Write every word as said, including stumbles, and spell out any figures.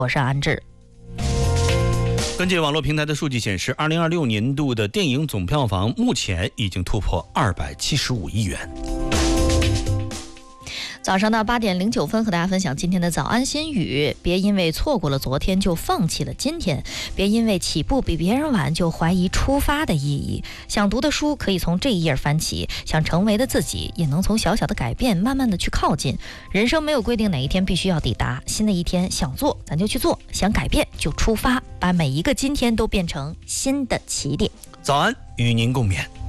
我是安志。 根据网络平台的数据显示，二零二六年度的电影总票房目前已经突破二百七十五亿元。 早上的八点零九分，和大家分享今天的早安心语。别因为错过了昨天就放弃了今天，别因为起步比别人晚就怀疑出发的意义。想读的书可以从这一页翻起，想成为的自己也能从小小的改变慢慢的去靠近。人生没有规定哪一天必须要抵达，新的一天想做咱就去做，想改变就出发，把每一个今天都变成新的起点。 早安，与您共勉。